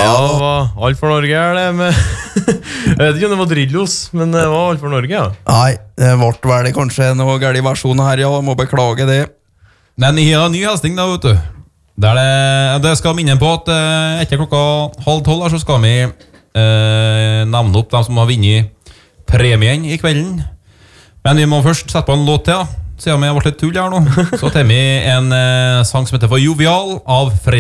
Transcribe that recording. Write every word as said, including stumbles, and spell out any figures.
Ja, det var alt for Norge her, det med Jeg vet ikke om det var Drillos, men det var alt for Norge, ja. Nei, det ble vel kanskje noe galt i versjonen her, ja, jeg må beklage det. Men i en ny hesting da, vet du. Der det, det skal minne på at eh, etter klokka halv tolv her, så skal vi eh, navne opp dem som har vunnet premien i kvelden. Men vi må først sette på en låt til, ja. Siden vi har vært litt tull her nå. Så tar vi en eh, sang som heter For Jovial av Fred.